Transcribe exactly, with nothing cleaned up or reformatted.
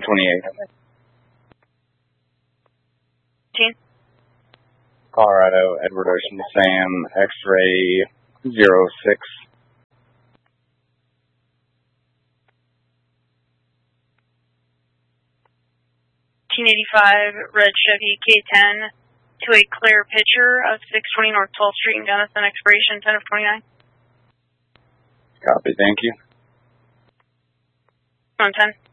twenty-eight. Gene? Colorado, Edward Ocean Sam, X-ray zero six. eighteen eighty-five, red Chevy K ten, to a clear picture of six twenty North twelfth Street in Gunnison, expiration ten of twenty-nine. Copy, thank you. On ten.